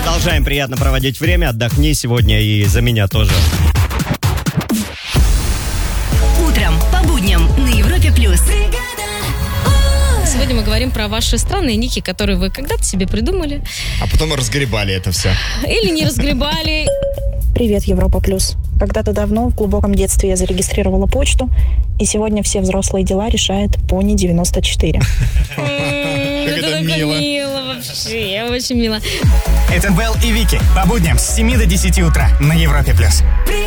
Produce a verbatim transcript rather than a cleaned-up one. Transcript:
Продолжаем приятно проводить время. Отдохни сегодня и за меня тоже. Утром по будням на Европе плюс. Сегодня мы говорим про ваши странные ники, которые вы когда-то себе придумали. А потом разгребали это все. Или не разгребали. Привет, Европа плюс. Когда-то давно, в глубоком детстве, я зарегистрировала почту, и сегодня все взрослые дела решает Пони девяносто четыре. Как это мило. Мило вообще, очень мило. Это Белл и Вики. По будням с семи до десяти утра на Европе плюс.